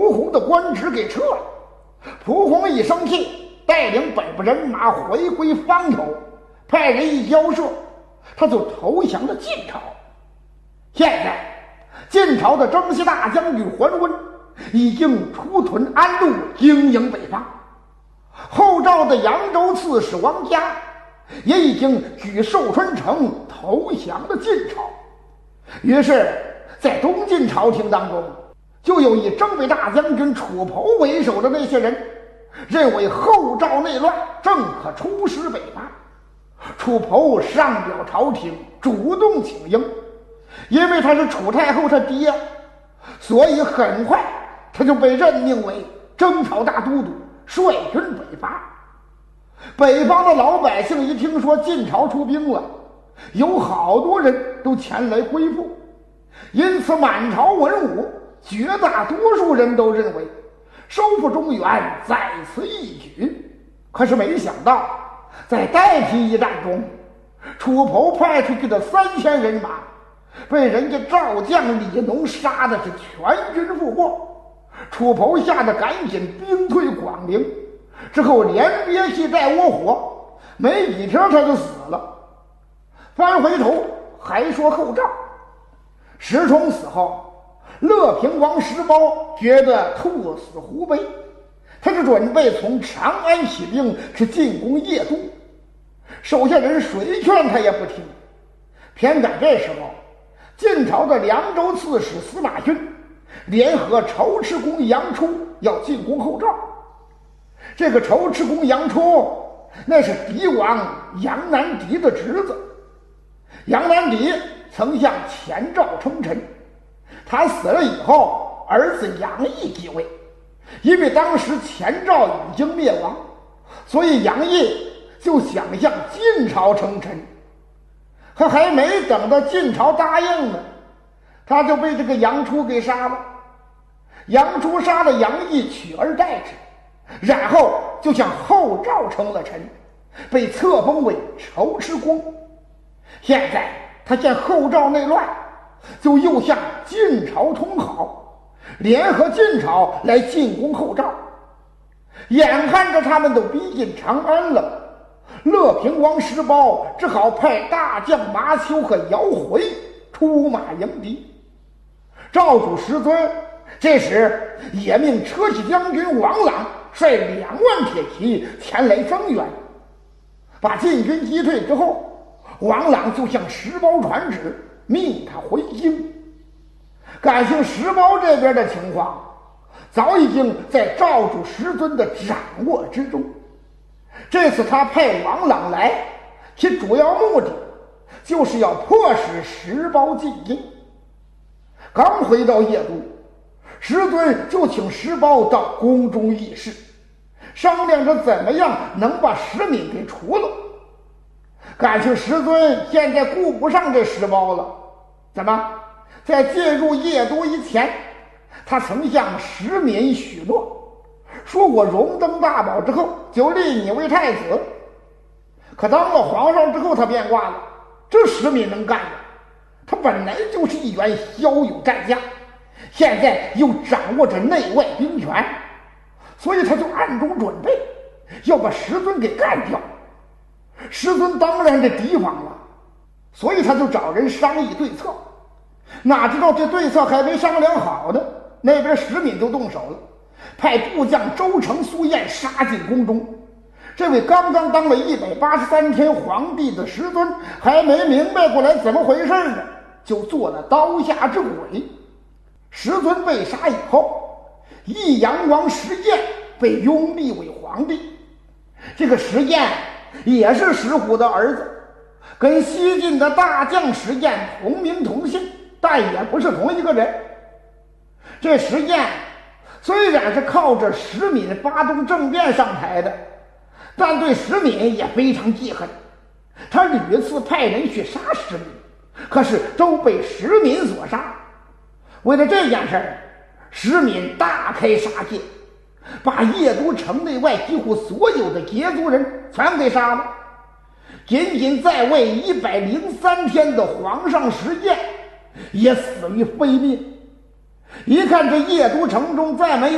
蒲洪的官职给撤了。蒲洪一生气，带领北部人马回归方头，派人一交涉，他就投降了晋朝。现在晋朝的征西大将军桓温已经出屯安陆，经营北方。后赵的扬州刺史王嘉也已经举寿春城投降了晋朝。于是在东晋朝廷当中，就有以征北大将军楚侯为首的那些人认为后赵内乱，正可出师北伐。楚侯上表朝廷，主动请缨，因为他是楚太后他爹，所以很快他就被任命为征讨大都督，率军北伐。北方的老百姓一听说晋朝出兵了，有好多人都前来归附，因此满朝文武绝大多数人都认为收复中原在此一举。可是没想到在代皮一战中，楚侯派出去的3000人马被人家赵将李农杀的是全军覆没。楚侯吓得赶紧兵退广陵，之后连憋气带窝火，没几天他就死了。翻回头还说后赵，石崇死后，乐平王石苞觉得兔死狐悲，他就准备从长安起兵去进攻邺都。手下人谁劝他也不听。偏在这时候，晋朝的凉州刺史司马勋联合仇斥公杨初要进攻后赵。这个仇斥公杨初那是狄王杨南狄的侄子。杨南狄曾向前赵称臣，他死了以后，儿子杨毅继位。因为当时前赵已经灭亡，所以杨毅就想向晋朝称臣。可还没等到晋朝答应呢，他就被这个杨初给杀了。杨初杀了杨毅，取而代之，然后就向后赵称了臣，被册封为仇斥公。现在他见后赵内乱，就又向晋朝通好，联合晋朝来进攻后赵。眼看着他们都逼近长安了，乐平王石苞只好派大将麻丘和姚回出马迎敌。赵主石尊这时也命车骑将军王朗率2万铁骑前来增援。把晋军击退之后，王朗就向石苞传旨，命他回京。感情石苞这边的情况早已经在赵主石尊的掌握之中。这次他派王朗来，其主要目的就是要迫使石苞进京。刚回到邺都，石尊就请石苞到宫中议事，商量着怎么样能把石敏给除了。感情石尊现在顾不上这石苞了。怎么？在进入邺都以前，他曾向石敏许诺，说我荣登大宝之后就立你为太子。可当了皇上之后，他变卦了。这石敏能干的，他本来就是一员骁勇战将，现在又掌握着内外兵权，所以他就暗中准备要把石尊给干掉。石尊当然是提防了，所以他就找人商议对策。哪知道这对策还没商量好呢，那边石敏就动手了，派部将周成、苏彦杀进宫中。这位刚刚当了183天皇帝的石尊还没明白过来怎么回事呢，就做了刀下之鬼。石尊被杀以后，益阳王石彦被拥立为皇帝。这个石彦也是石虎的儿子，跟西晋的大将石彦同名同姓，但也不是同一个人。这石彦虽然是靠着石敏发动政变上台的，但对石敏也非常记恨。他屡次派人去杀石敏，可是都被石敏所杀。为了这件事儿，石敏大开杀戒，把邺都城内外几乎所有的羯族人全给杀了。仅仅在位103天的皇上石彦也死于非命。一看这邺都城中再没有